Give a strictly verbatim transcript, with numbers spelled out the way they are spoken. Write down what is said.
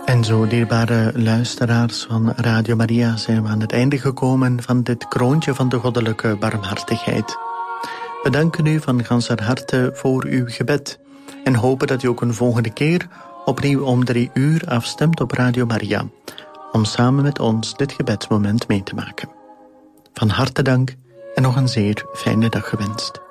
En zo, dierbare luisteraars van Radio Maria, zijn we aan het einde gekomen van dit kroontje van de goddelijke barmhartigheid. We danken u van ganser harte voor uw gebed en hopen dat u ook een volgende keer opnieuw om drie uur afstemt op Radio Maria, om samen met ons dit gebedsmoment mee te maken. Van harte dank en nog een zeer fijne dag gewenst.